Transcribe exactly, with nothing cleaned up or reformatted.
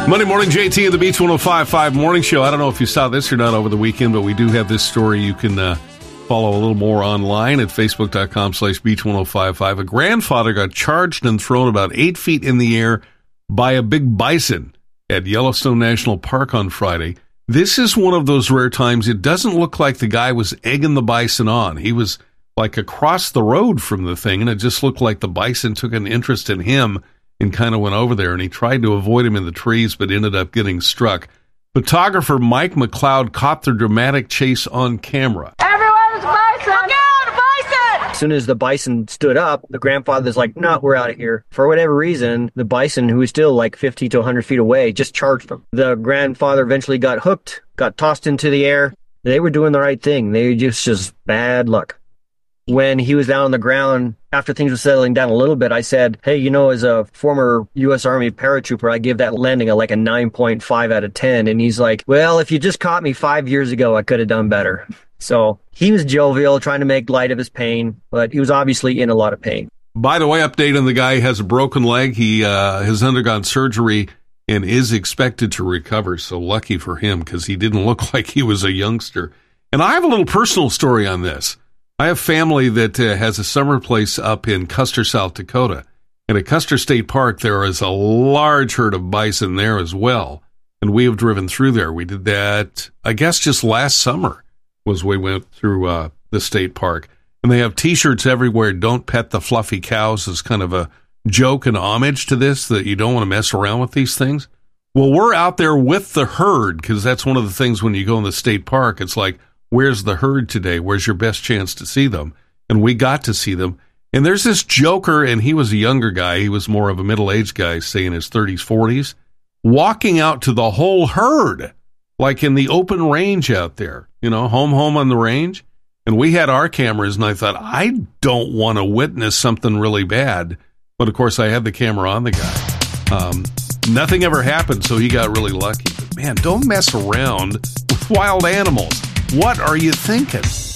Monday morning, J T and the Beach one oh five point five Morning Show. I don't know if you saw this or not over the weekend, but we do have this story. You can uh, follow a little more online at facebook.com slash beach 1055. A grandfather got charged and thrown about eight feet in the air by a big bison at Yellowstone National Park on Friday. This is one of those rare times it doesn't look like the guy was egging the bison on. He was like across the road from the thing, and it just looked like the bison took an interest in him and kind of went over there, and he tried to avoid him in the trees, but ended up getting struck. Photographer Mike McLeod caught the dramatic chase on camera. Everyone's bison! Look out, a bison! As soon as the bison stood up, the grandfather's like, no, we're out of here. For whatever reason, the bison, who was still like fifty to one hundred feet away, just charged him. The grandfather eventually got hooked, got tossed into the air. They were doing the right thing. They just, just bad luck. When he was down on the ground, after things were settling down a little bit, I said, hey, you know, as a former U S Army paratrooper, I give that landing a, like a nine point five out of ten. And he's like, well, if you just caught me five years ago, I could have done better. So he was jovial, trying to make light of his pain, but he was obviously in a lot of pain. By the way, update on the guy who has a broken leg. He uh, has undergone surgery and is expected to recover. So lucky for him, because he didn't look like he was a youngster. And I have a little personal story on this. I have family that uh, has a summer place up in Custer, South Dakota. And at Custer State Park, there is a large herd of bison there as well. And we have driven through there. We did that, I guess, just last summer was we went through uh, the state park. And they have T-shirts everywhere. Don't pet the fluffy cows as kind of a joke and homage to this, that you don't want to mess around with these things. Well, we're out there with the herd, because that's one of the things when you go in the state park. It's like, where's the herd today? Where's your best chance to see them? And we got to see them. And there's this joker, and he was a younger guy. He was more of a middle-aged guy, say in his thirties, forties, walking out to the whole herd, like in the open range out there, you know, home, home on the range. And we had our cameras, and I thought, I don't want to witness something really bad. But, of course, I had the camera on the guy. Um, nothing ever happened, so he got really lucky. But, man, don't mess around with wild animals. What are you thinking?